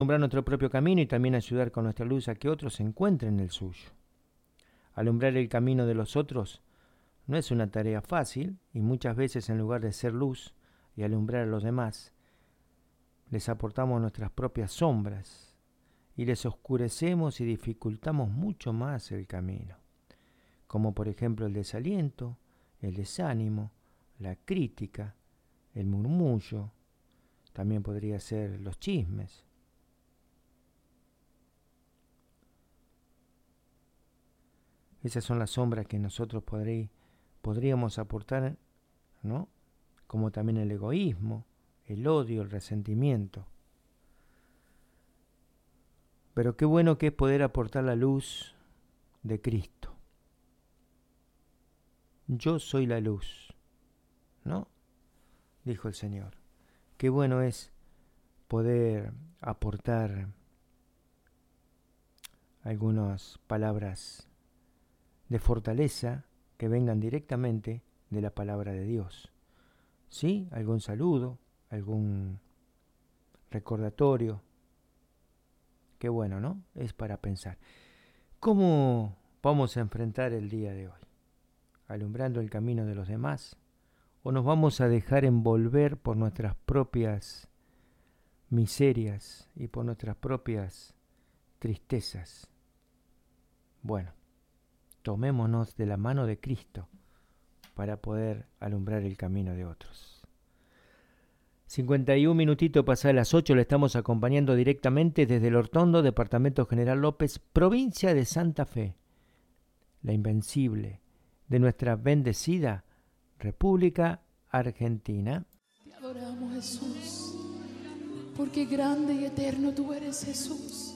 alumbrar nuestro propio camino y también ayudar con nuestra luz a que otros encuentren el suyo. Alumbrar el camino de los otros no es una tarea fácil y muchas veces en lugar de ser luz y alumbrar a los demás, les aportamos nuestras propias sombras y les oscurecemos y dificultamos mucho más el camino, como por ejemplo el desaliento, el desánimo, la crítica, el murmullo, también podría ser los chismes. Esas son las sombras que nosotros podríamos aportar, ¿no? Como también el egoísmo, el odio, el resentimiento. Pero qué bueno que es poder aportar la luz de Cristo. Yo soy la luz, ¿no? Dijo el Señor. Qué bueno es poder aportar algunas palabras de fortaleza que vengan directamente de la palabra de Dios. ¿Sí? Algún saludo, algún recordatorio. Qué bueno, ¿no? Es para pensar. ¿Cómo vamos a enfrentar el día de hoy? ¿Alumbrando el camino de los demás? ¿O nos vamos a dejar envolver por nuestras propias miserias y por nuestras propias tristezas? Bueno, tomémonos de la mano de Cristo para poder alumbrar el camino de otros. 51 minutitos pasadas las 8, le estamos acompañando directamente desde el Hortondo, Departamento General López, provincia de Santa Fe, la invencible de nuestra bendecida República Argentina. Te adoramos, Jesús, porque grande y eterno tú eres, Jesús.